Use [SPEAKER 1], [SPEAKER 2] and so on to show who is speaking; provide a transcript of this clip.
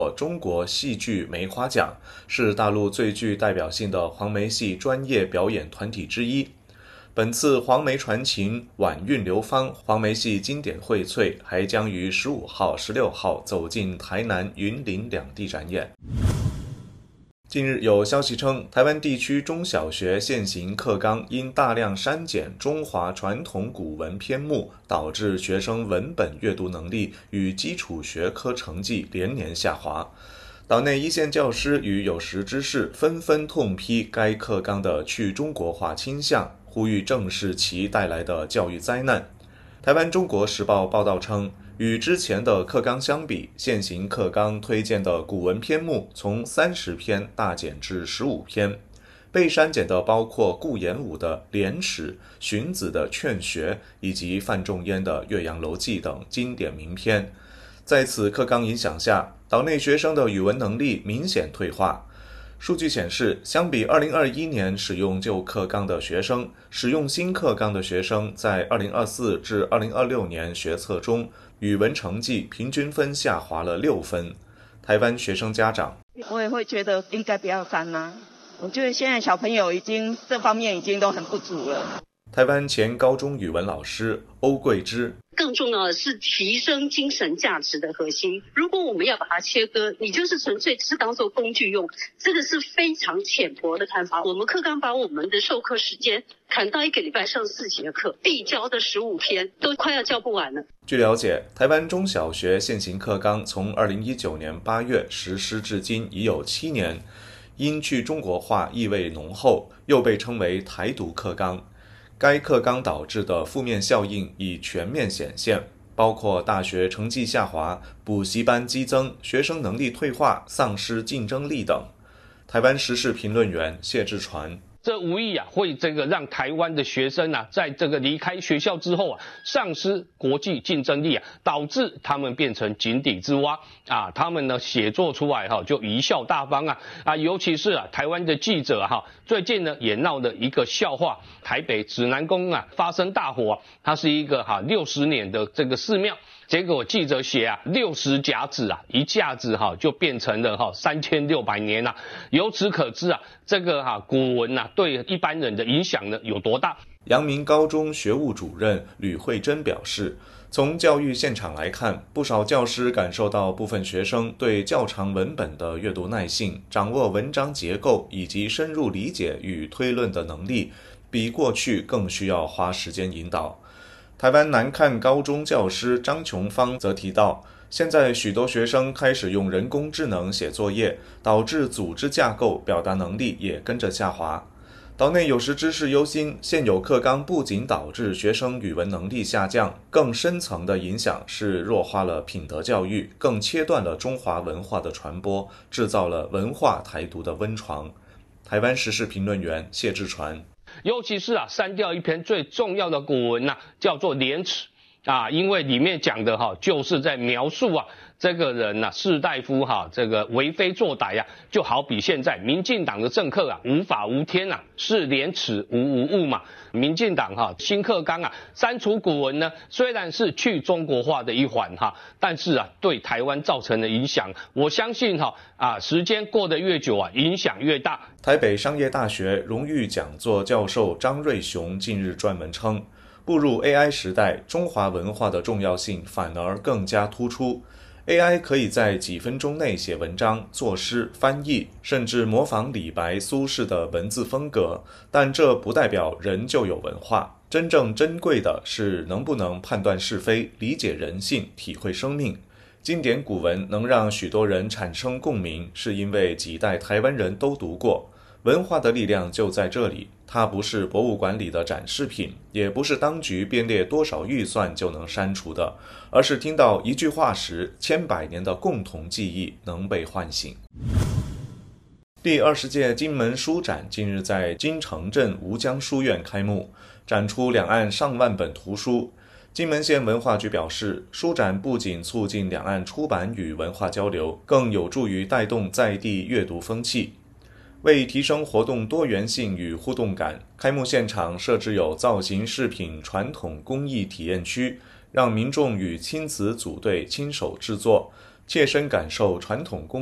[SPEAKER 1] 中国戏剧梅花奖，是大陆最具代表性的黄梅戏专业表演团体之一。本次黄梅传情、晚韵流芳黄梅戏经典荟萃还将于15号、16号走进台南、云林两地展演。近日有消息称，台湾地区中小学现行课纲因大量删减中华传统古文篇目，导致学生文本阅读能力与基础学科成绩连年下滑。岛内一线教师与有识之士纷纷痛批该课纲的去中国化倾向，呼吁正视其带来的教育灾难。台湾中国时报报道称，与之前的课纲相比，现行课纲推荐的古文篇目从30篇大减至15篇，被删减的包括顾炎武的《廉耻》、荀子的《劝学》以及范仲淹的《岳阳楼记》等经典名篇。在此课纲影响下，岛内学生的语文能力明显退化。数据显示，相比2021年使用旧课纲的学生，使用新课纲的学生在2024至2026年学测中，语文成绩平均分下滑了6分。台湾学生家长，
[SPEAKER 2] 我也会觉得应该不要删啊，我觉得现在小朋友这方面已经都很不足了。
[SPEAKER 1] 台湾前高中语文老师欧桂芝，
[SPEAKER 3] 更重要的是提升精神价值的核心。如果我们要把它切割，你就是纯粹是当做工具用，这个是非常浅薄的看法。我们课纲把我们的授课时间砍到1个礼拜上4节课，必教的15篇都快要教不完了。
[SPEAKER 1] 据了解，台湾中小学现行课纲从2019年8月实施至今已有7年，因去中国化意味浓厚，又被称为台独课纲。该课纲导致的负面效应已全面显现，包括大学成绩下滑、补习班激增、学生能力退化、丧失竞争力等。台湾时事评论员谢志传，
[SPEAKER 4] 这无疑会让台湾的学生在离开学校之后丧失国际竞争力导致他们变成井底之蛙他们呢写作出来就贻笑大方尤其是台湾的记者最近呢也闹了一个笑话，台北指南宫发生大火它是一个60年的这个寺庙。结果记者写60甲子一下子就变成了3600年由此可知这个古文对一般人的影响呢有多大。
[SPEAKER 1] 阳明高中学务主任吕慧珍表示，从教育现场来看，不少教师感受到部分学生对较长文本的阅读耐性、掌握文章结构以及深入理解与推论的能力，比过去更需要花时间引导。台湾南看高中教师张琼芳则提到，现在许多学生开始用人工智能写作业，导致组织架构、表达能力也跟着下滑。岛内有识之士忧心，现有课纲不仅导致学生语文能力下降，更深层的影响是弱化了品德教育，更切断了中华文化的传播，制造了文化台独的温床。台湾时事评论员谢志传，
[SPEAKER 4] 尤其是删掉一篇最重要的古文叫做《廉耻》因为里面讲的就是在描述这个人士大夫这个为非作歹就好比现在民进党的政客无法无天是廉耻无物嘛。民进党新课纲删除古文呢，虽然是去中国化的一环但是对台湾造成的影响，我相信时间过得越久影响越大。
[SPEAKER 1] 台北商业大学荣誉讲座教授张瑞雄近日撰文称，步入 AI 时代，中华文化的重要性反而更加突出。AI 可以在几分钟内写文章、作诗、翻译，甚至模仿李白、苏轼的文字风格，但这不代表人就有文化。真正珍贵的是能不能判断是非、理解人性、体会生命。经典古文能让许多人产生共鸣，是因为几代台湾人都读过。文化的力量就在这里，它不是博物馆里的展示品，也不是当局编列多少预算就能删除的，而是听到一句话时，千百年的共同记忆能被唤醒。第20届金门书展近日在金城镇吴江书院开幕，展出两岸上万本图书。金门县文化局表示，书展不仅促进两岸出版与文化交流，更有助于带动在地阅读风气。为提升活动多元性与互动感，开幕现场设置有造型饰品传统工艺体验区，让民众与亲子组队亲手制作。 切身感受传统工